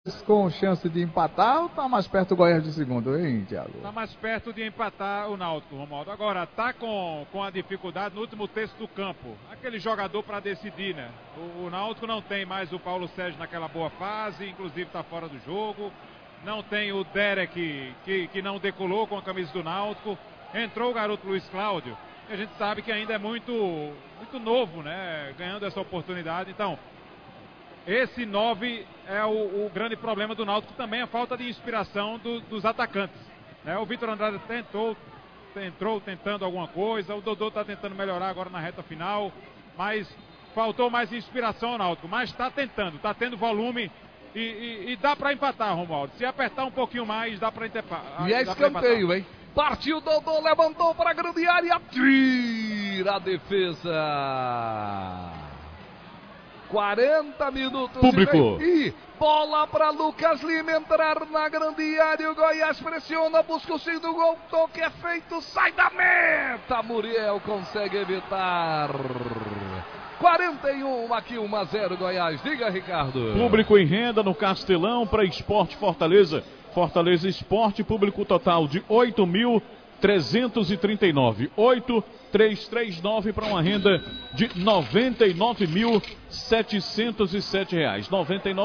com chance de empatar ou tá mais perto do Goiás de segundo, hein, Thiago? Tá mais perto de empatar o Náutico, Romualdo. Agora, tá com a dificuldade no último terço do campo. Aquele jogador para decidir, né? O Náutico não tem mais o Paulo Sérgio naquela boa fase, inclusive tá fora do jogo. Não tem o Derek, que não decolou com a camisa do Náutico. Entrou o garoto Luiz Cláudio, que a gente sabe que ainda é muito novo, né? Ganhando essa oportunidade. Então, esse 9 é o grande problema do Náutico também, a falta de inspiração dos atacantes. Né? O Vitor Andrade entrou tentando alguma coisa, o Dodô está tentando melhorar agora na reta final, mas faltou mais inspiração ao Náutico, mas está tentando, está tendo volume e dá para empatar, Romualdo. Se apertar um pouquinho mais, dá para empatar. E é escanteio, hein? Partiu, Dodô, levantou para a grande área, tira a defesa. 40 minutos. Público. E bola para Lucas Lima entrar na grande área. O Goiás pressiona, busca o segundo gol. Toque é feito, sai da meta. Muriel consegue evitar. 41, aqui 1-0 Goiás. Diga, Ricardo. Público em renda no Castelão para Esporte Fortaleza. Fortaleza Esporte, público total de 8.339. 8.339 para uma renda de R$ 99.707. R$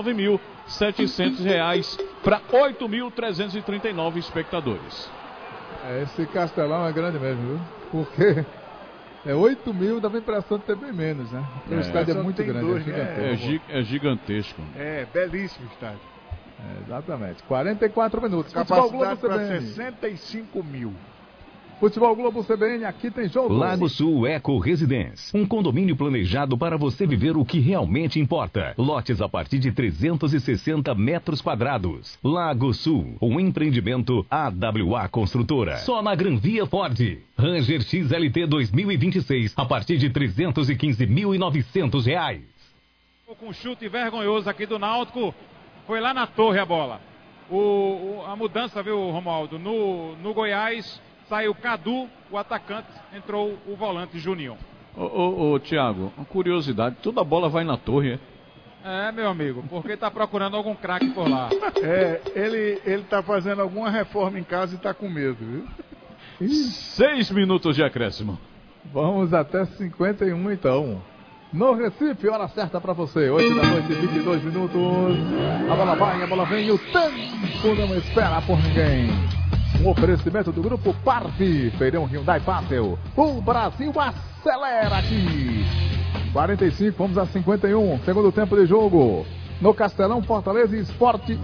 99.700 para 8.339 espectadores. Esse Castelão é grande mesmo, viu? Porque 8 mil, dá a impressão de ter bem menos, né? Porque o estádio é muito grande, é gigantesco. É, belíssimo estádio. Exatamente. 44 minutos. Capacidade para 65 mil. Futebol Globo CBN, aqui tem jogo. Lago Sul Eco Residence, um condomínio planejado para você viver o que realmente importa. Lotes a partir de 360 metros quadrados. Lago Sul, um empreendimento AWA Construtora. Só na Gran Via Ford. Ranger XLT 2026, a partir de R$ 315.900. Com um chute vergonhoso aqui do Náutico, foi lá na torre a bola. A mudança, viu, Romualdo? No Goiás, saiu Cadu, o atacante, entrou o volante Juninho. Ô, Thiago, uma curiosidade, toda a bola vai na torre, é? É, meu amigo, porque tá procurando algum craque por lá. Ele tá fazendo alguma reforma em casa e tá com medo, viu? 6 minutos de acréscimo. Vamos até 51 então. No Recife, hora certa para você. 8 da noite, 22 minutos. A bola vai, a bola vem. O tempo não espera por ninguém. Um oferecimento do Grupo Parve. Feirão Hyundai Passel. O Brasil acelera aqui. 45, vamos a 51. Segundo tempo de jogo. No Castelão, Fortaleza e Esporte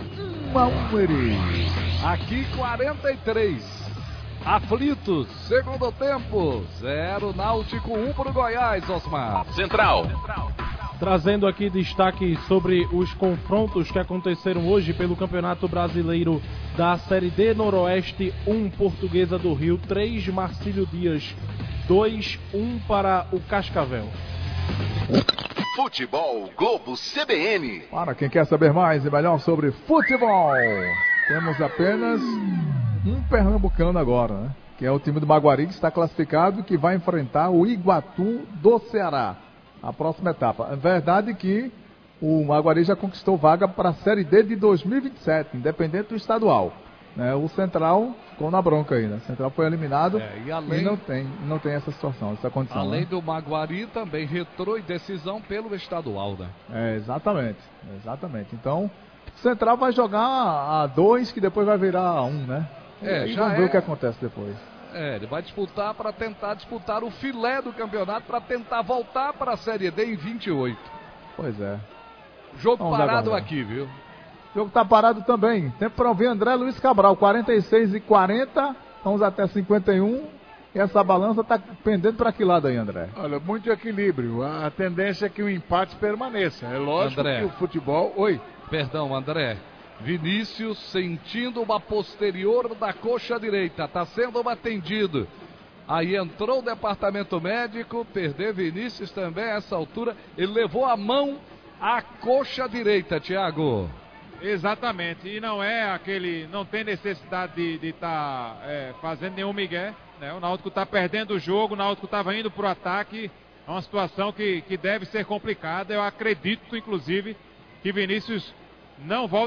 1-1. Aqui 43. Aflitos, segundo tempo, 0 Náutico, 1 para o Goiás, Osmar. Central. Trazendo aqui destaque sobre os confrontos que aconteceram hoje pelo Campeonato Brasileiro da Série D Noroeste, 1 Portuguesa do Rio, 3 Marcílio Dias, 2, 1 para o Cascavel. Futebol Globo CBN. Para quem quer saber mais e melhor sobre futebol, temos apenas um pernambucano agora, né? Que é o time do Maguari, que está classificado, que vai enfrentar o Iguatu do Ceará. A próxima etapa. É verdade que o Maguari já conquistou vaga para a Série D de 2027, independente do estadual. Né? O Central ficou na bronca aí, né? O Central foi eliminado e não tem essa situação, essa condição. Além né? do Maguari, também retrô e decisão pelo estadual, né? Exatamente. Então, o Central vai jogar a 2, que depois vai virar a 1, né? E vamos ver o que acontece depois. Ele vai disputar para tentar disputar o filé do campeonato para tentar voltar para a Série D em 28. Pois é. Jogo Vamos parado agora. aqui, viu? O jogo tá parado também. Tempo para ouvir André Luiz Cabral, 46:40. Vamos até 51. E essa balança tá pendendo para que lado aí, André? Olha, muito equilíbrio. A tendência é que o empate permaneça. É lógico André. que o futebol... Oi. Perdão, André. Vinícius sentindo uma posterior da coxa direita, está sendo atendido. Aí entrou o departamento médico, perdeu Vinícius também a essa altura. Ele levou a mão à coxa direita, Thiago. Exatamente, e não é aquele, não tem necessidade de estar fazendo nenhum migué, né? O Náutico está perdendo o jogo, o Náutico estava indo para o ataque, é uma situação que deve ser complicada. Eu acredito, inclusive, que Vinícius não volta